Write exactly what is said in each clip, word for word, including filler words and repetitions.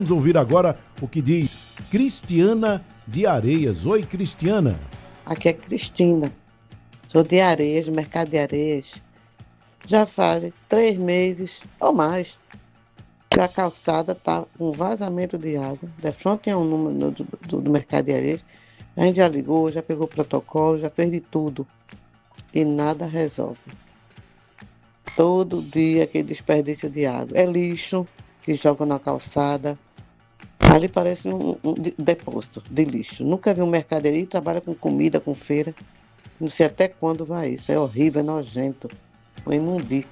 Vamos ouvir agora o que diz Cristiana de Areias. Oi, Cristiana. Aqui é Cristina. Sou de Areias, Mercado de Areias. Já faz três meses ou mais que a calçada está com vazamento de água. De frente é um número do, do, do Mercado de Areias. A gente já ligou, já pegou protocolo, já fez de tudo. E nada resolve. Todo dia aquele desperdício de água. É lixo que jogam na calçada. Ali parece um, um depósito de lixo. Nunca vi um mercaderia que trabalha com comida, com feira. Não sei até quando vai isso. É horrível, é nojento. O imundi.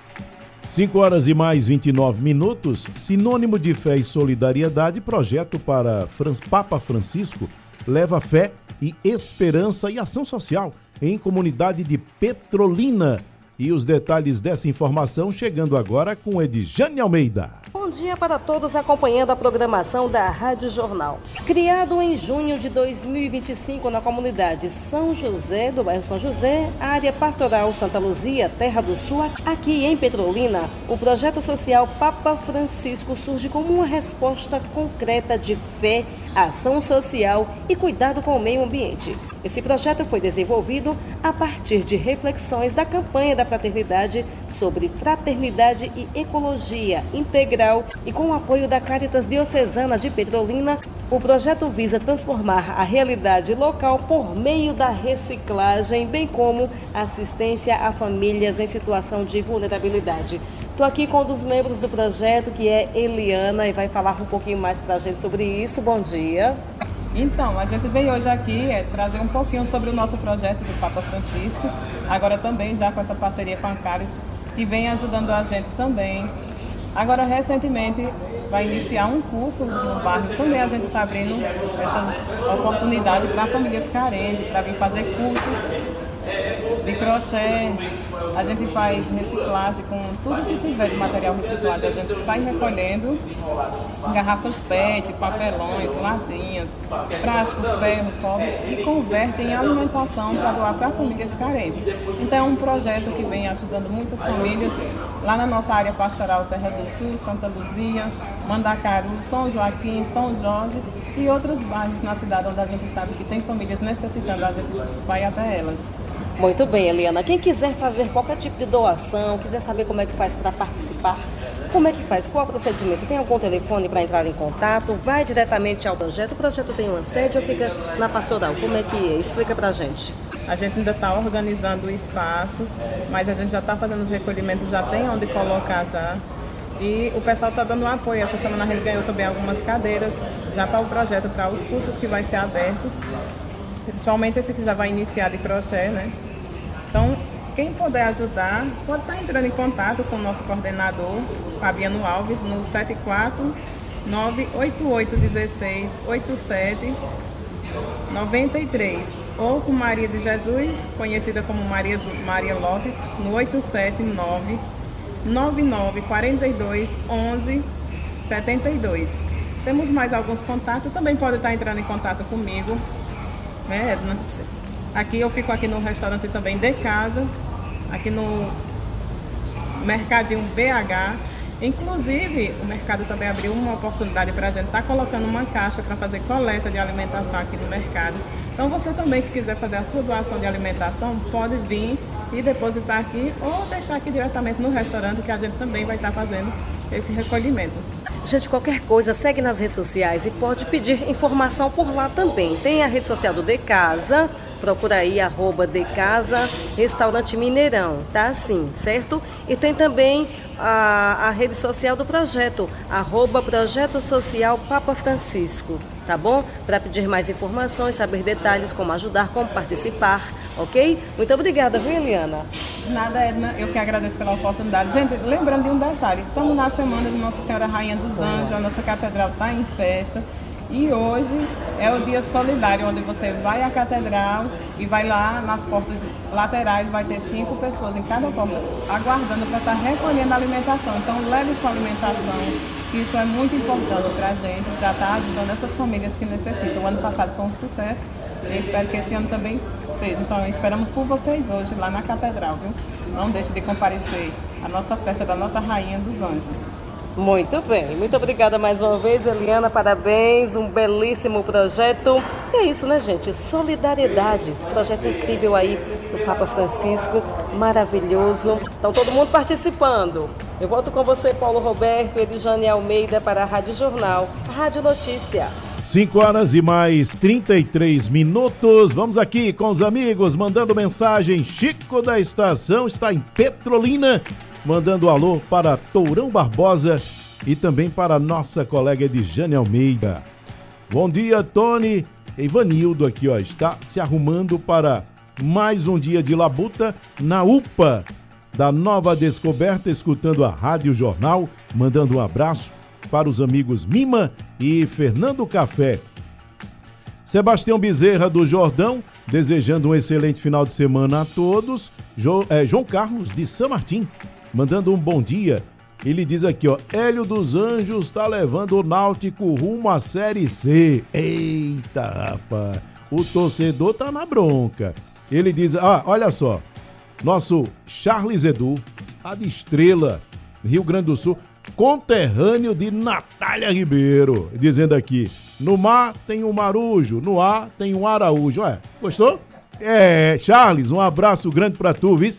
cinco horas e mais vinte e nove minutos. Sinônimo de fé e solidariedade, projeto para Frans, Papa Francisco leva fé e esperança e ação social em comunidade de Petrolina. E os detalhes dessa informação chegando agora com Edjane Almeida. Bom dia para todos acompanhando a programação da Rádio Jornal. Criado em junho de dois mil e vinte e cinco na comunidade São José, do bairro São José, área pastoral Santa Luzia, Terra do Sul, aqui em Petrolina, o projeto social Papa Francisco surge como uma resposta concreta de fé, ação social e cuidado com o meio ambiente. Esse projeto foi desenvolvido a partir de reflexões da campanha da fraternidade sobre fraternidade e ecologia integral e com o apoio da Caritas Diocesana de Petrolina. O projeto visa transformar a realidade local por meio da reciclagem, bem como assistência a famílias em situação de vulnerabilidade. Estou aqui com um dos membros do projeto, que é Eliana, e vai falar um pouquinho mais para a gente sobre isso. Bom dia. Então, a gente veio hoje aqui é, trazer um pouquinho sobre o nosso projeto do Papa Francisco, agora também já com essa parceria com a Caritas, que vem ajudando a gente também. Agora, recentemente, vai iniciar um curso no bairro, também a gente está abrindo essas oportunidades para famílias carentes, para vir fazer cursos de crochê. A gente faz reciclagem com tudo que tiver de material reciclado. A gente sai recolhendo garrafas P E T, papelões, ladinhas, plástico, ferro, cobre e converte em alimentação para doar para famílias carentes. Então é um projeto que vem ajudando muitas famílias lá na nossa área pastoral Terra do Sul, Santa Luzia, Mandacaru, São Joaquim, São Jorge e outros bairros na cidade onde a gente sabe que tem famílias necessitando, a gente vai até elas. Muito bem, Eliana. Quem quiser fazer qualquer tipo de doação, quiser saber como é que faz para participar, como é que faz? Qual é o procedimento? Tem algum telefone para entrar em contato? Vai diretamente ao projeto? O projeto tem uma sede ou fica na pastoral? Como é que é? Explica para a gente. A gente ainda está organizando o espaço, mas a gente já está fazendo os recolhimentos, já tem onde colocar já. E o pessoal está dando apoio. Essa semana a gente ganhou também algumas cadeiras já para o projeto, para os cursos que vai ser aberto. Principalmente esse que já vai iniciar de crochê, né? Então, quem puder ajudar, pode estar entrando em contato com o nosso coordenador, Fabiano Alves, no sete quatro nove oito oito um seis oito sete nove três, ou com Maria de Jesus, conhecida como Maria, Maria Lopes, no oito sete nove nove nove quatro dois um um sete dois. Temos mais alguns contatos, também pode estar entrando em contato comigo, né, Edna? Aqui eu fico aqui no restaurante também de casa, aqui no Mercadinho B H. Inclusive, o mercado também abriu uma oportunidade para a gente estar tá colocando uma caixa para fazer coleta de alimentação aqui no mercado. Então, você também que quiser fazer a sua doação de alimentação, pode vir e depositar aqui ou deixar aqui diretamente no restaurante, que a gente também vai estar tá fazendo esse recolhimento. Gente, qualquer coisa, segue nas redes sociais e pode pedir informação por lá também. Tem a rede social do De Casa, procura aí, arroba De Casa Restaurante Mineirão, tá assim, certo? E tem também a, a rede social do projeto, arroba Projeto Social Papa Francisco, tá bom? Para pedir mais informações, saber detalhes, como ajudar, como participar, ok? Muito obrigada, viu, Eliana? Nada, Edna, eu que agradeço pela oportunidade. Gente, lembrando de um detalhe, estamos na semana de Nossa Senhora Rainha dos Anjos, a nossa catedral está em festa. E hoje é o dia solidário, onde você vai à catedral e vai lá nas portas laterais, vai ter cinco pessoas em cada porta aguardando para estar recolhendo a alimentação. Então leve sua alimentação, que isso é muito importante para a gente, já está ajudando essas famílias que necessitam. O ano passado foi um sucesso e espero que esse ano também seja. Então esperamos por vocês hoje lá na catedral, viu? Não deixe de comparecer à nossa festa da nossa Rainha dos Anjos. Muito bem, muito obrigada mais uma vez, Eliana, parabéns, um belíssimo projeto. E é isso, né, gente? Solidariedade, esse projeto incrível aí do Papa Francisco, maravilhoso. Então, todo mundo participando. Eu volto com você, Paulo Roberto e Edjane Almeida, para a Rádio Jornal, Rádio Notícia. cinco horas e mais trinta e três minutos. Vamos aqui com os amigos, mandando mensagem. Chico da Estação está em Petrolina, mandando alô para Tourão Barbosa e também para a nossa colega Edjane Almeida. Bom dia, Tony. Ivanildo aqui, ó, está se arrumando para mais um dia de labuta na U P A da Nova Descoberta, escutando a Rádio Jornal, mandando um abraço para os amigos Mima e Fernando Café. Sebastião Bezerra do Jordão, desejando um excelente final de semana a todos. Jo, é, João Carlos de São Martim, mandando um bom dia. Ele diz aqui, ó, Hélio dos Anjos está levando o Náutico rumo à Série C. Eita, rapaz, o torcedor tá na bronca. Ele diz, ah, olha só, nosso Charles Edu, a de Estrela, Rio Grande do Sul, conterrâneo de Natália Ribeiro, dizendo aqui, no mar tem um marujo, no ar tem um araújo. Ué, gostou? É, Charles, um abraço grande pra tu, viu?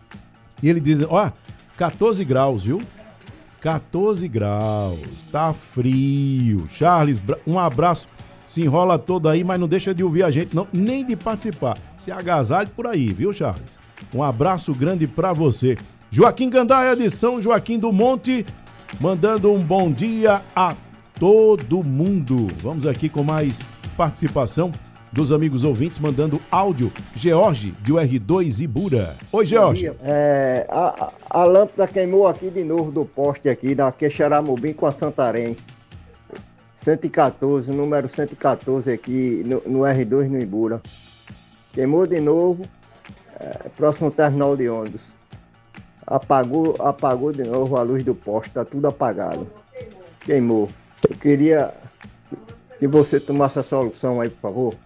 E ele diz, ó, catorze graus, viu? catorze graus, tá frio. Charles, um abraço, se enrola todo aí, mas não deixa de ouvir a gente, não, nem de participar. Se agasalhe por aí, viu, Charles? Um abraço grande pra você. Joaquim Gandaia de São Joaquim do Monte, mandando um bom dia a todo mundo. Vamos aqui com mais participação dos amigos ouvintes, mandando áudio. George, de U R dois Ibura. Oi, George. É, a, a lâmpada queimou aqui de novo do poste aqui, da Queixaramubim com a Santarém. cento e catorze, número cento e catorze aqui no, no R dois no Ibura. Queimou de novo, é, próximo terminal de ônibus. Apagou, apagou de novo a luz do poste, tá tudo apagado. Queimou. Eu queria que você tomasse a solução aí, por favor.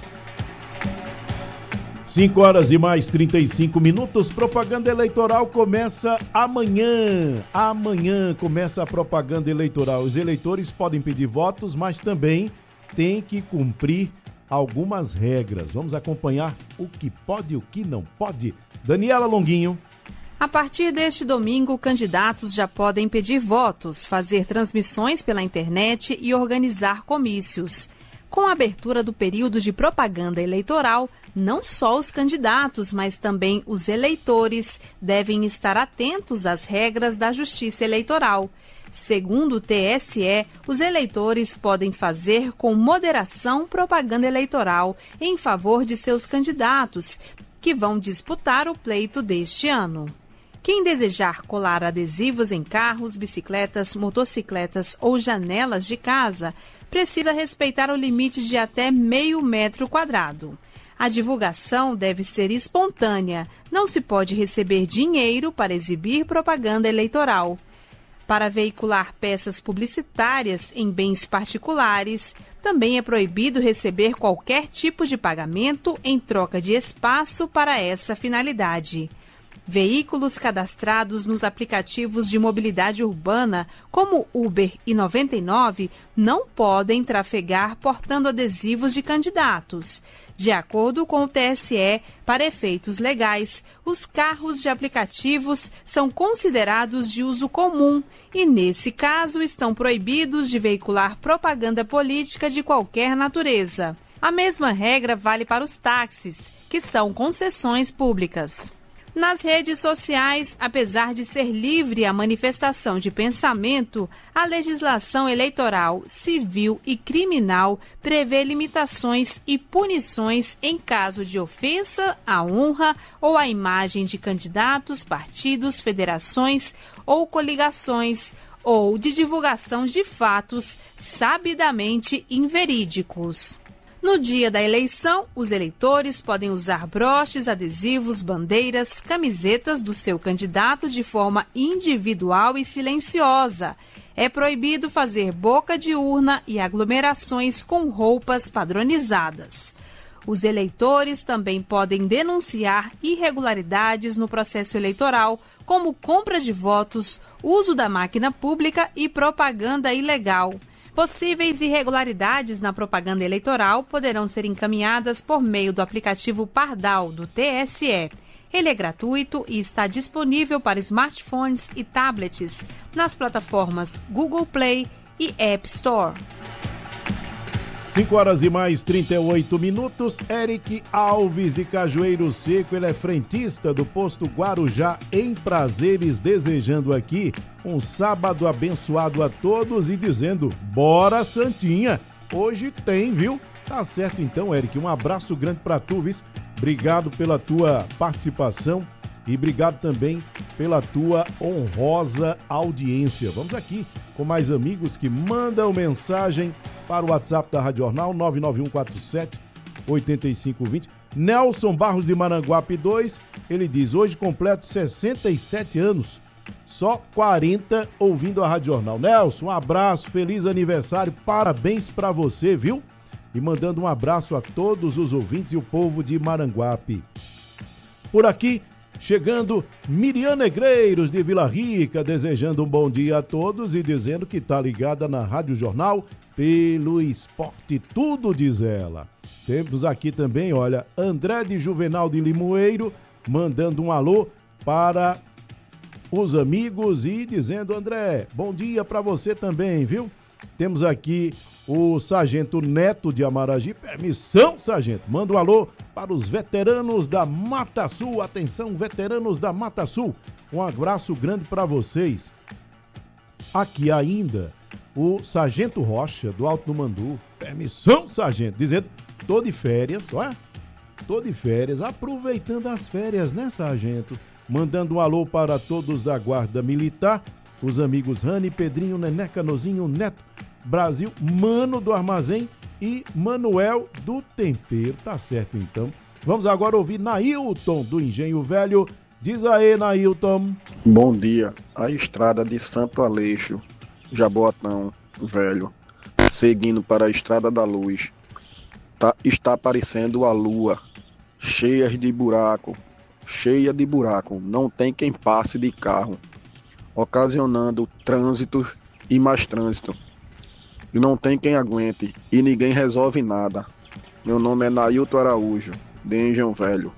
cinco horas e mais trinta e cinco minutos, propaganda eleitoral começa amanhã. Amanhã começa a propaganda eleitoral. Os eleitores podem pedir votos, mas também tem que cumprir algumas regras. Vamos acompanhar o que pode e o que não pode. Daniela Longuinho. A partir deste domingo, candidatos já podem pedir votos, fazer transmissões pela internet e organizar comícios. Com a abertura do período de propaganda eleitoral, não só os candidatos, mas também os eleitores devem estar atentos às regras da Justiça Eleitoral. Segundo o T S E, os eleitores podem fazer com moderação propaganda eleitoral em favor de seus candidatos, que vão disputar o pleito deste ano. Quem desejar colar adesivos em carros, bicicletas, motocicletas ou janelas de casa, precisa respeitar o limite de até meio metro quadrado. A divulgação deve ser espontânea, não se pode receber dinheiro para exibir propaganda eleitoral. Para veicular peças publicitárias em bens particulares, também é proibido receber qualquer tipo de pagamento em troca de espaço para essa finalidade. Veículos cadastrados nos aplicativos de mobilidade urbana, como Uber e noventa e nove, não podem trafegar portando adesivos de candidatos. De acordo com o T S E, para efeitos legais, os carros de aplicativos são considerados de uso comum e, nesse caso, estão proibidos de veicular propaganda política de qualquer natureza. A mesma regra vale para os táxis, que são concessões públicas. Nas redes sociais, apesar de ser livre a manifestação de pensamento, a legislação eleitoral, civil e criminal prevê limitações e punições em caso de ofensa à honra ou à imagem de candidatos, partidos, federações ou coligações, ou de divulgação de fatos sabidamente inverídicos. No dia da eleição, os eleitores podem usar broches, adesivos, bandeiras, camisetas do seu candidato de forma individual e silenciosa. É proibido fazer boca de urna e aglomerações com roupas padronizadas. Os eleitores também podem denunciar irregularidades no processo eleitoral, como compras de votos, uso da máquina pública e propaganda ilegal. Possíveis irregularidades na propaganda eleitoral poderão ser encaminhadas por meio do aplicativo Pardal do T S E. Ele é gratuito e está disponível para smartphones e tablets nas plataformas Google Play e App Store. cinco horas e mais trinta e oito minutos. Eric Alves de Cajueiro Seco, ele é frentista do posto Guarujá em Prazeres, desejando aqui um sábado abençoado a todos e dizendo, bora Santinha, hoje tem, viu? Tá certo então, Eric, um abraço grande pra tu, viu? Obrigado pela tua participação e obrigado também pela tua honrosa audiência. Vamos aqui com mais amigos que mandam mensagem para o WhatsApp da Rádio Jornal, nove nove um quatro sete, oito cinco dois zero. Nelson Barros de Maranguape dois, ele diz, hoje completo sessenta e sete anos, só quarenta ouvindo a Rádio Jornal. Nelson, um abraço, feliz aniversário, parabéns para você, viu? E mandando um abraço a todos os ouvintes e o povo de Maranguape. Por aqui, chegando Miriam Negreiros de Vila Rica, desejando um bom dia a todos e dizendo que tá ligada na Rádio Jornal pelo Esporte Tudo, diz ela. Temos aqui também, olha, André de Juvenal de Limoeiro, mandando um alô para os amigos e dizendo, André, bom dia para você também, viu? Temos aqui o Sargento Neto de Amaragi. Permissão, Sargento. Manda um alô para os veteranos da Mata Sul. Atenção, veteranos da Mata Sul. Um abraço grande para vocês. Aqui ainda o Sargento Rocha, do Alto do Mandu. Permissão, Sargento. Dizendo, tô de férias, olha. Tô de férias, aproveitando as férias, né, Sargento? Mandando um alô para todos da Guarda Militar. Os amigos Rani, Pedrinho, Nené, Canozinho, Neto, Brasil, Mano do Armazém e Manuel do Tempero. Tá certo, então. Vamos agora ouvir Nailton do Engenho Velho. Diz aí, Nailton. Bom dia. A estrada de Santo Aleixo, Jaboatão Velho, seguindo para a Estrada da Luz, tá, está aparecendo a lua, cheia de buraco, cheia de buraco. Não tem quem passe de carro, ocasionando trânsito e mais trânsito. E não tem quem aguente e ninguém resolve nada. Meu nome é Nailton Araújo, de Engenho Velho.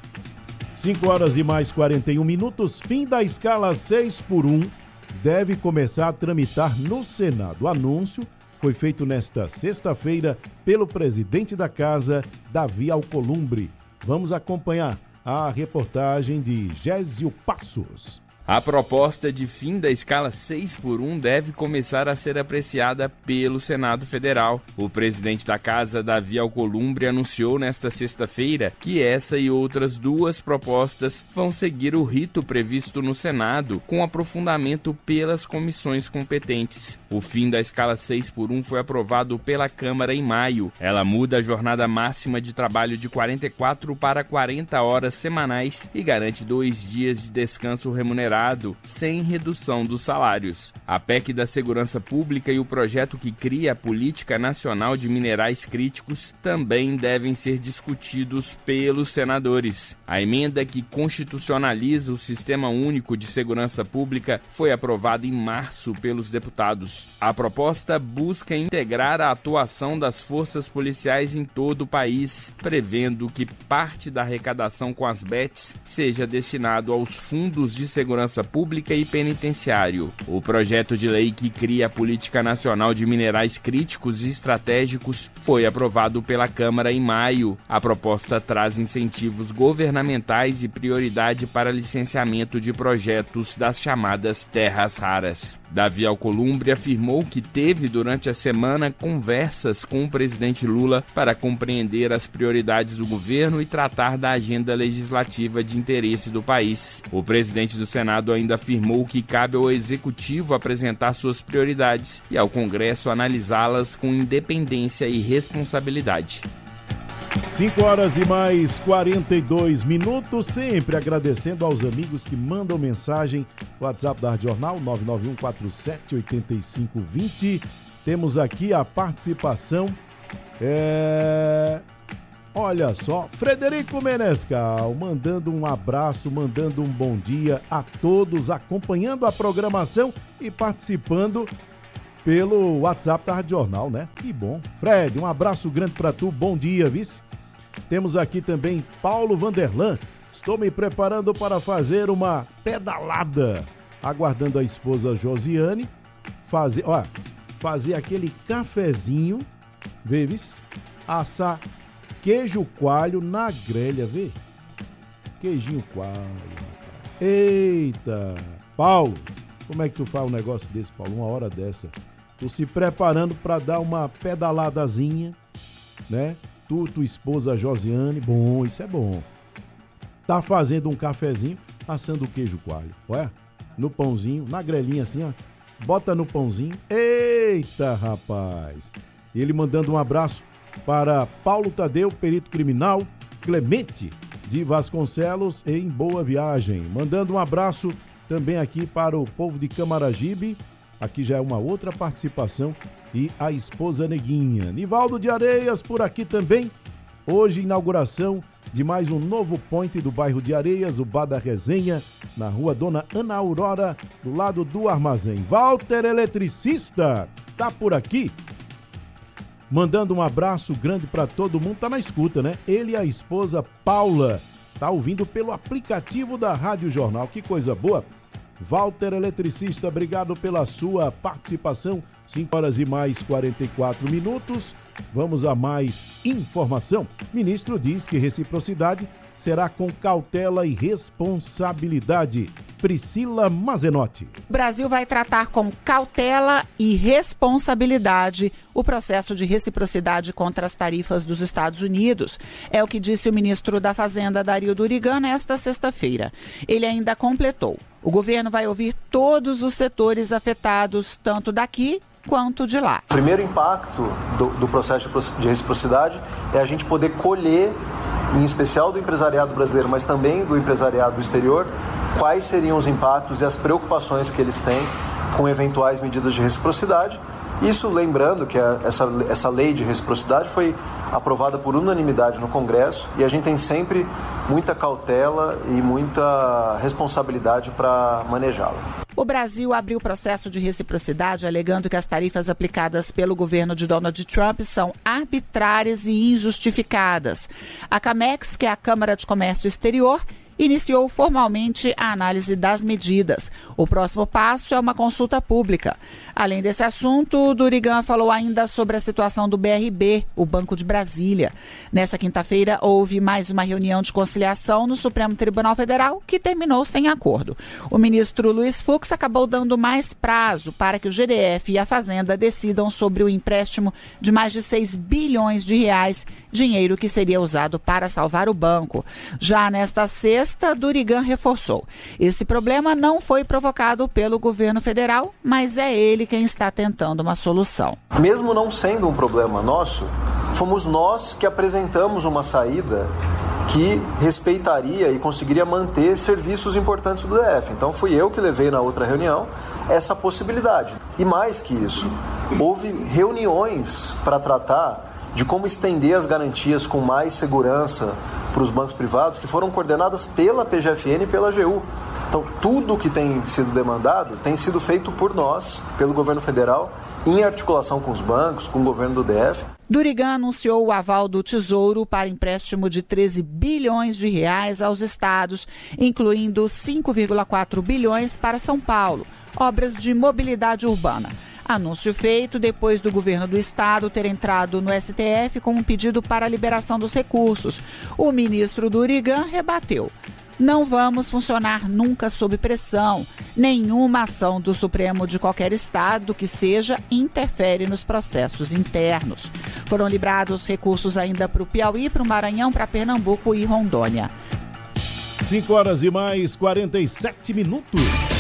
cinco horas e mais quarenta e um minutos, fim da escala seis por um, deve começar a tramitar no Senado. O anúncio foi feito nesta sexta-feira pelo presidente da Casa, Davi Alcolumbre. Vamos acompanhar a reportagem de Gésio Passos. A proposta de fim da escala seis por um deve começar a ser apreciada pelo Senado Federal. O presidente da Casa, Davi Alcolumbre, anunciou nesta sexta-feira que essa e outras duas propostas vão seguir o rito previsto no Senado, com aprofundamento pelas comissões competentes. O fim da escala seis por um foi aprovado pela Câmara em maio. Ela muda a jornada máxima de trabalho de quarenta e quatro para quarenta horas semanais e garante dois dias de descanso remunerado, sem redução dos salários. A P E C da Segurança Pública e o projeto que cria a Política Nacional de Minerais Críticos também devem ser discutidos pelos senadores. A emenda que constitucionaliza o Sistema Único de Segurança Pública foi aprovada em março pelos deputados. A proposta busca integrar a atuação das forças policiais em todo o país, prevendo que parte da arrecadação com as B E Ts seja destinado aos fundos de segurança Pública e Penitenciário. O projeto de lei que cria a Política Nacional de Minerais Críticos e Estratégicos foi aprovado pela Câmara em maio. A proposta traz incentivos governamentais e prioridade para licenciamento de projetos das chamadas terras raras. Davi Alcolumbre afirmou que teve durante a semana conversas com o presidente Lula para compreender as prioridades do governo e tratar da agenda legislativa de interesse do país. O presidente do Senado ainda afirmou que cabe ao Executivo apresentar suas prioridades e ao Congresso analisá-las com independência e responsabilidade. cinco horas e mais quarenta e dois minutos, sempre agradecendo aos amigos que mandam mensagem no WhatsApp da Rádio Jornal, nove nove um quatro sete oito cinco dois zero. Temos aqui a participação é, Olha só, Frederico Menescal, mandando um abraço, mandando um bom dia a todos, acompanhando a programação e participando pelo WhatsApp da Rádio Jornal, né? Que bom. Fred, um abraço grande pra tu, bom dia, vice. Temos aqui também Paulo Vanderlan. Estou me preparando para fazer uma pedalada, aguardando a esposa Josiane fazer, ó, fazer aquele cafezinho, vê, vice? Assar queijo coalho na grelha, vê? Queijinho coalho, rapaz. Eita! Paulo, como é que tu faz um negócio desse, Paulo? Uma hora dessa. Tu se preparando para dar uma pedaladazinha, né? Tu, tua esposa Josiane, bom, isso é bom. Tá fazendo um cafezinho, assando o queijo coalho, olha, no pãozinho, na grelhinha assim, ó. Bota no pãozinho. Eita, rapaz! Ele mandando um abraço para Paulo Tadeu, perito criminal, Clemente de Vasconcelos, em Boa Viagem. Mandando um abraço também aqui para o povo de Camaragibe, aqui já é uma outra participação, e a esposa Neguinha. Nivaldo de Areias por aqui também, hoje inauguração de mais um novo point do bairro de Areias, o Bar da Resenha, na rua Dona Ana Aurora, do lado do armazém. Walter Eletricista, tá por aqui, mandando um abraço grande para todo mundo, tá na escuta, né? Ele e a esposa Paula, tá ouvindo pelo aplicativo da Rádio Jornal, que coisa boa. Walter Eletricista, obrigado pela sua participação, cinco horas e mais quarenta e quatro minutos, vamos a mais informação. Ministro diz que reciprocidade será com cautela e responsabilidade. Priscila Mazenotti. O Brasil vai tratar com cautela e responsabilidade o processo de reciprocidade contra as tarifas dos Estados Unidos. É o que disse o ministro da Fazenda, Dario Durigan, nesta sexta-feira. Ele ainda completou. O governo vai ouvir todos os setores afetados, tanto daqui quanto de lá. O primeiro impacto do, do processo de reciprocidade é a gente poder colher, em especial do empresariado brasileiro, mas também do empresariado do exterior, quais seriam os impactos e as preocupações que eles têm com eventuais medidas de reciprocidade. Isso lembrando que a, essa, essa lei de reciprocidade foi aprovada por unanimidade no Congresso e a gente tem sempre muita cautela e muita responsabilidade para manejá-la. O Brasil abriu processo de reciprocidade alegando que as tarifas aplicadas pelo governo de Donald Trump são arbitrárias e injustificadas. A Camex, que é a Câmara de Comércio Exterior, iniciou formalmente a análise das medidas. O próximo passo é uma consulta pública. Além desse assunto, o Durigan falou ainda sobre a situação do B R B, o Banco de Brasília. Nessa quinta-feira, houve mais uma reunião de conciliação no Supremo Tribunal Federal, que terminou sem acordo. O ministro Luiz Fux acabou dando mais prazo para que o G D F e a Fazenda decidam sobre o empréstimo de mais de seis bilhões de reais, dinheiro que seria usado para salvar o banco. Já nesta sexta, Durigan reforçou: esse problema não foi provocado pelo governo federal, mas é ele quem está tentando uma solução. Mesmo não sendo um problema nosso, fomos nós que apresentamos uma saída que respeitaria e conseguiria manter serviços importantes do D F. Então fui eu que levei na outra reunião essa possibilidade. E mais que isso, houve reuniões para tratar de como estender as garantias com mais segurança para os bancos privados, que foram coordenadas pela P G F N e pela A G U. Então, tudo que tem sido demandado tem sido feito por nós, pelo governo federal, em articulação com os bancos, com o governo do D F. Durigan anunciou o aval do Tesouro para empréstimo de treze bilhões de reais aos estados, incluindo cinco vírgula quatro bilhões para São Paulo, obras de mobilidade urbana. Anúncio feito depois do governo do estado ter entrado no S T F com um pedido para a liberação dos recursos. O ministro Durigan rebateu: não vamos funcionar nunca sob pressão. Nenhuma ação do Supremo de qualquer estado que seja interfere nos processos internos. Foram liberados recursos ainda para o Piauí, para o Maranhão, para Pernambuco e Rondônia. cinco horas e mais quarenta e sete minutos.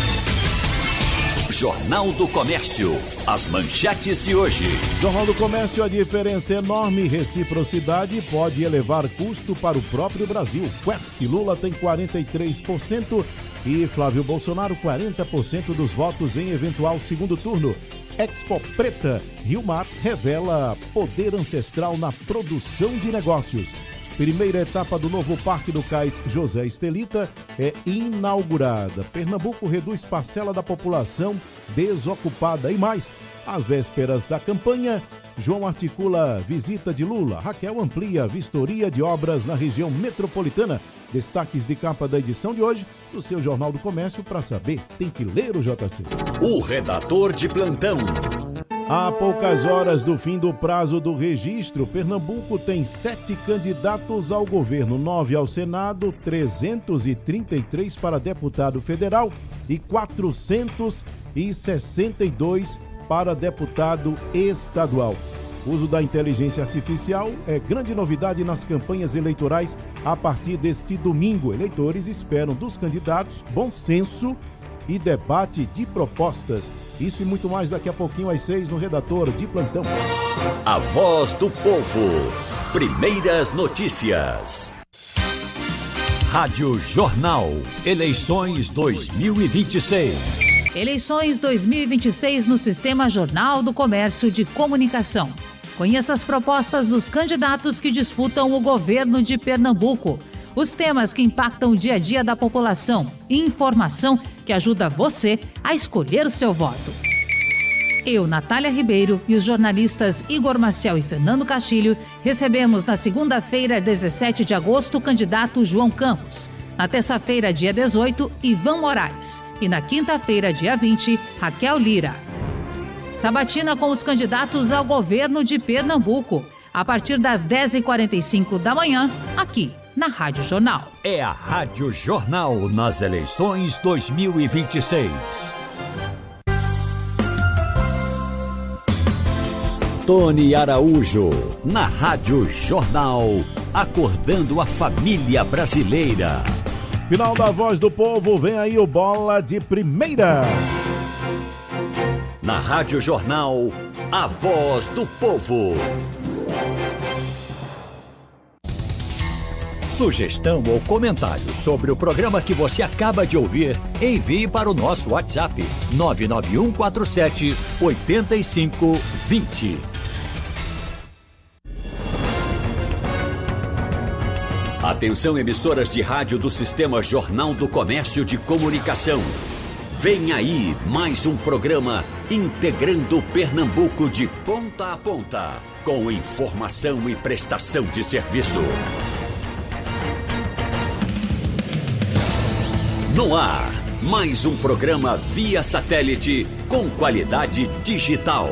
Jornal do Comércio. As manchetes de hoje. Jornal do Comércio, a diferença é enorme. Reciprocidade pode elevar custo para o próprio Brasil. Quest Lula tem quarenta e três por cento e Flávio Bolsonaro quarenta por cento dos votos em eventual segundo turno. Expo Preta, Rio Mar revela poder ancestral na produção de negócios. Primeira etapa do novo Parque do Cais José Estelita é inaugurada. Pernambuco reduz parcela da população desocupada e mais. Às vésperas da campanha, João articula visita de Lula. Raquel amplia vistoria de obras na região metropolitana. Destaques de capa da edição de hoje do seu Jornal do Comércio. Para saber, tem que ler o J C. O redator de plantão. Há poucas horas do fim do prazo do registro, Pernambuco tem sete candidatos ao governo, nove ao Senado, trezentos e trinta e três para deputado federal e quatrocentos e sessenta e dois para deputado estadual. O uso da inteligência artificial é grande novidade nas campanhas eleitorais a partir deste domingo. Eleitores esperam dos candidatos bom senso e debate de propostas. Isso e muito mais daqui a pouquinho às seis no Redator de Plantão. A Voz do Povo. Primeiras notícias. Rádio Jornal. Eleições dois mil e vinte e seis. Eleições dois mil e vinte e seis no Sistema Jornal do Comércio de Comunicação. Conheça as propostas dos candidatos que disputam o governo de Pernambuco. Os temas que impactam o dia a dia da população e informação que ajuda você a escolher o seu voto. Eu, Natália Ribeiro, e os jornalistas Igor Maciel e Fernando Castilho recebemos na segunda-feira, dezessete de agosto, o candidato João Campos. Na terça-feira, dia dezoito, Ivan Moraes. E na quinta-feira, dia vinte, Raquel Lira. Sabatina com os candidatos ao governo de Pernambuco, a partir das dez e quarenta e cinco da manhã, aqui na Rádio Jornal. É a Rádio Jornal nas eleições dois mil e vinte e seis. Tony Araújo, na Rádio Jornal, acordando a família brasileira. Final da Voz do Povo, vem aí o Bola de Primeira. Na Rádio Jornal, a Voz do Povo. Sugestão ou comentário sobre o programa que você acaba de ouvir, envie para o nosso WhatsApp nove nove um quatro sete oito cinco dois zero. Atenção, emissoras de rádio do Sistema Jornal do Comércio de Comunicação. Vem aí mais um programa integrando Pernambuco de ponta a ponta, com informação e prestação de serviço. No ar, mais um programa via satélite com qualidade digital.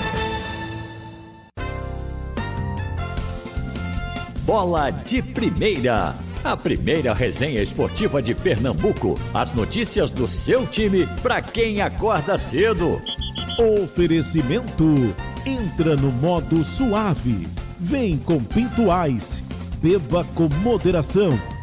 Bola de Primeira. A primeira resenha esportiva de Pernambuco. As notícias do seu time para quem acorda cedo. Oferecimento. Entra no modo suave. Vem com Pinto Ice. Beba com moderação.